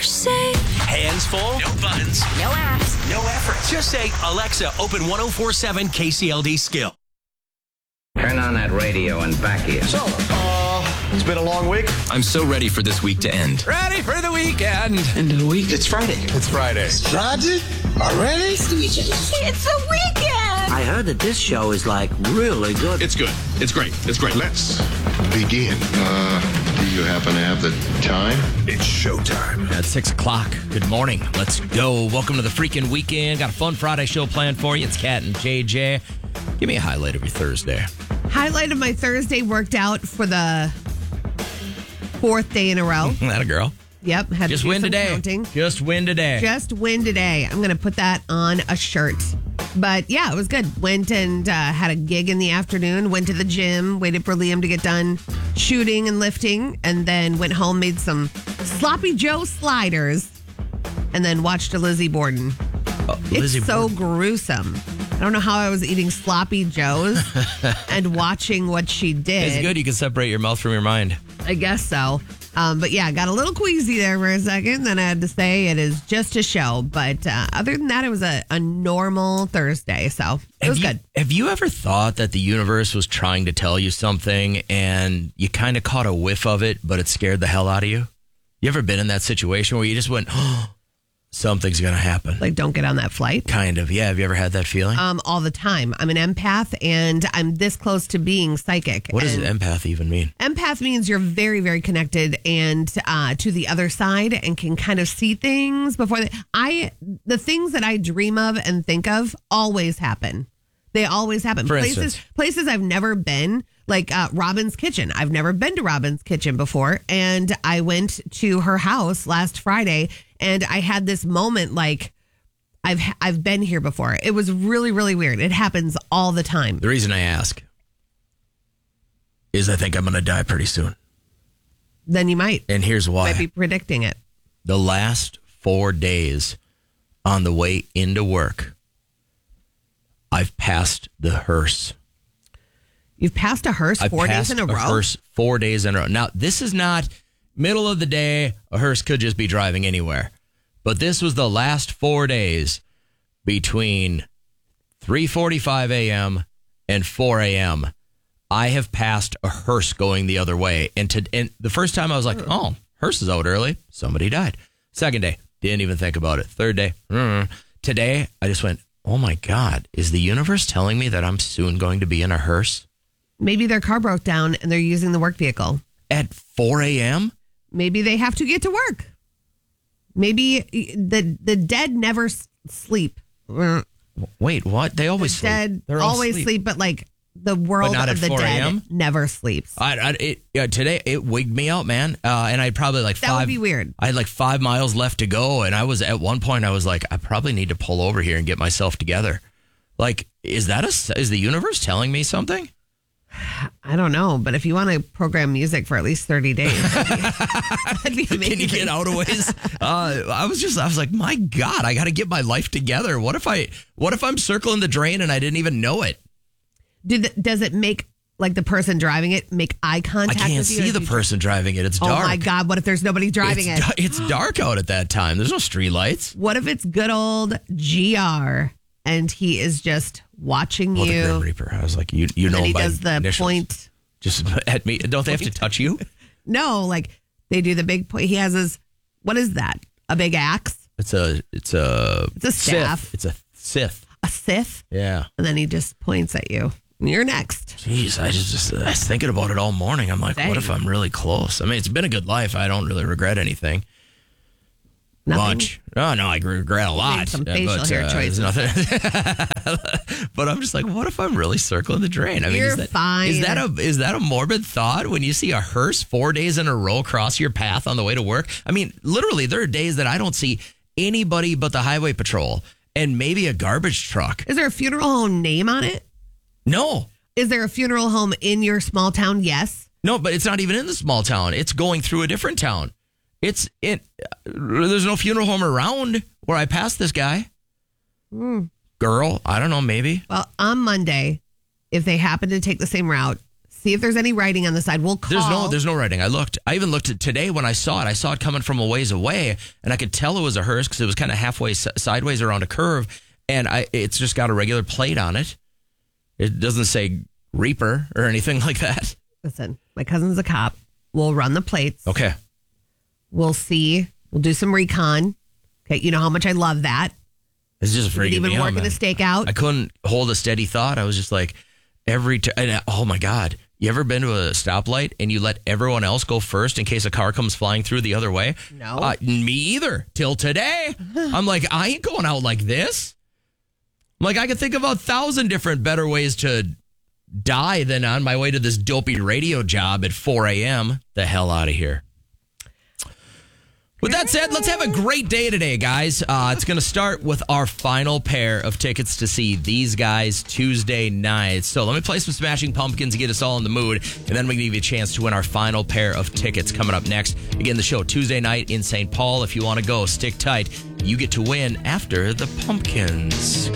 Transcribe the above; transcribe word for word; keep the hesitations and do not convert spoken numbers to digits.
say. Hands full, no buttons, No apps. no effort. Just say, Alexa, open one oh four point seven K C L D Skill. Turn on that radio and back here. So, uh, it's been a long week. I'm so ready for this week to end. Ready for the weekend. End of the week. It's Friday. It's Friday. Friday? Already? It's the weekend. I heard that this show is like really good. It's good. It's great. It's great. Let's begin. Uh, do you happen to have the time? It's showtime. At six o'clock. Good morning. Let's go. Welcome to the freaking weekend. Got a fun Friday show planned for you. It's Kat and J J. Give me a highlight of your Thursday. Highlight of my Thursday worked out for the fourth day in a row. That a girl. Yep. Had Just to do win some today. counting. Just win today. Just win today. I'm going to put that on a shirt. But yeah, it was good. Went and uh, had a gig in the afternoon. Went to the gym. Waited for Liam to get done shooting and lifting. And then went home, made some Sloppy Joe sliders. And then watched a Lizzie Borden. Oh, It's Lizzie so Borden. gruesome. I don't know how I was eating Sloppy Joes and watching what she did. It's good. You can separate your mouth from your mind. I guess so. Um, but yeah, got a little queasy there for a second. Then I had to say it is just a show. But uh, other than that, it was a, a normal Thursday. So it was have you, good. Have you ever thought that the universe was trying to tell you something and you kind of caught a whiff of it, but it scared the hell out of you? You ever been in that situation where you just went, oh, something's going to happen? Like, don't get on that flight. Kind of. Yeah. Have you ever had that feeling? Um, all the time. I'm an empath and I'm this close to being psychic. What does And empath even mean? Empath means you're very, very connected and uh, to the other side and can kind of see things before they, I. The things that I dream of and think of always happen. They always happen. For places, instance? places I've never been, like uh, Robin's Kitchen. I've never been to Robin's Kitchen before, and I went to her house last Friday, and I had this moment like I've I've been here before. It was really, really weird. It happens all the time. The reason I ask is I think I'm going to die pretty soon. Then you might And here's why. might be predicting it. The last four days on the way into work, I've passed the hearse. You've passed a hearse I've four passed days in a, a row. hearse four days in a row. Now, this is not middle of the day. A hearse could just be driving anywhere. But this was the last four days between three forty-five a.m. and four a.m. I have passed a hearse going the other way. And, to, and the first time I was like, oh, hearse is out early. Somebody died. Second day, didn't even think about it. Third day, mm. Today, I just went, oh my God, is the universe telling me that I'm soon going to be in a hearse? Maybe their car broke down and they're using the work vehicle. At four a.m.? Maybe they have to get to work. Maybe the the dead never s- sleep. The Wait, what? They always sleep. dead They're all always asleep. sleep, but like the world not of at the four dead a.m.? never sleeps. I, I, it, yeah, today, it wigged me out, man. Uh, and I had probably like That five. would be weird. I had like five miles left to go. And I was at one point, I was like, I probably need to pull over here and get myself together. Like, is that a, is the universe telling me something? I don't know, but if you want to program music for at least thirty days, that'd be, that'd be amazing. Can you get out of ways? Uh, I was just, I was like, my God, I got to get my life together. What if I, what if I'm circling the drain and I didn't even know it? Did the, does it make like the person driving it make eye I contact? can't with you see as the you- person driving it. It's Oh dark. my God! What if there's nobody driving it's, it? da- it's dark out at that time. There's no street lights. What if it's good old G R and he is just watching Oh, the you? Grim Reaper. I was like, you, you and know then he by does the initials. point. Just at me. Don't they have to touch you? No, like they do the big point. He has his, what is that? A big axe? It's a, it's a, It's a staff. Sith. It's a Sith. A scythe? Yeah. And then he just points at you. You're next. Jeez, I just, just I was thinking about it all morning. I'm like, Dang. what if I'm really close? I mean, it's been a good life. I don't really regret anything. Nothing? Much. Oh, no, I regret a lot. some uh, facial but, hair uh, choices. there's nothing. But I'm just like, what if I'm really circling the drain? I mean, You're is that, fine. Is that a is that a morbid thought when you see a hearse four days in a row cross your path on the way to work? I mean, literally, there are days that I don't see anybody but the highway patrol and maybe a garbage truck. Is there a funeral home name on it? No. Is there a funeral home in your small town? Yes. No, but it's not even in the small town. It's going through a different town. It's it. There's no funeral home around where I passed this guy. Girl, I don't know, maybe. Well, on Monday, if they happen to take the same route, See if there's any writing on the side. We'll call. There's no, there's no writing. I looked. I even looked at today when I saw it. I saw it coming from a ways away, and I could tell it was a hearse because it was kind of halfway s- sideways around a curve, and I it's just got a regular plate on it. It doesn't say Reaper or anything like that. Listen, my cousin's a cop. We'll run the plates. Okay. We'll see. We'll do some recon. Okay, you know how much I love that. It's just We freaking could even me out, work in man. a stakeout. I couldn't hold a steady thought. I was just like, every t- and, oh my God. You ever been to a stoplight and you let everyone else go first in case a car comes flying through the other way? No. Uh, me either. Till today. I'm like, I ain't going out like this. I'm like, I could think of a thousand different better ways to die than on my way to this dopey radio job at four a.m. The hell out of here. With that said, let's have a great day today, guys. Uh, it's going to start with our final pair of tickets to see these guys Tuesday night. So let me play some Smashing Pumpkins to get us all in the mood, and then we can give you a chance to win our final pair of tickets coming up next. Again, the show Tuesday night in Saint Paul. If you want to go, stick tight. You get to win after the Pumpkins.